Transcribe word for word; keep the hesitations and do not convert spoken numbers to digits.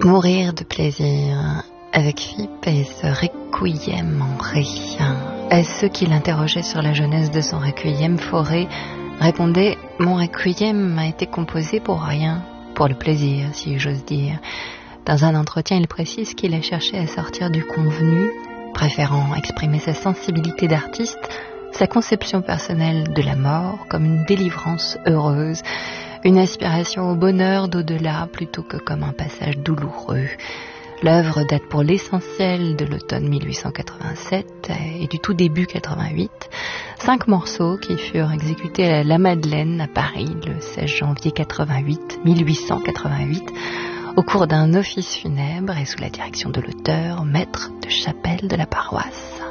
Mourir de plaisir avec Philippe et ce requiem en ré. À ceux qui l'interrogeaient sur la jeunesse de son requiem, Fauré répondait « Mon requiem a été composé pour rien, pour le plaisir, si j'ose dire ». Dans un entretien, il précise qu'il a cherché à sortir du convenu, préférant exprimer sa sensibilité d'artiste, sa conception personnelle de la mort comme une délivrance heureuse, une aspiration au bonheur d'au-delà plutôt que comme un passage douloureux. L'œuvre date pour l'essentiel de l'automne mille huit cent quatre-vingt-sept et du tout début quatre-vingt-huit. Cinq morceaux qui furent exécutés à la Madeleine à Paris le seize janvier quatre-vingt-huit, mille huit cent quatre-vingt-huit, au cours d'un office funèbre et sous la direction de l'auteur, maître de chapelle de la paroisse.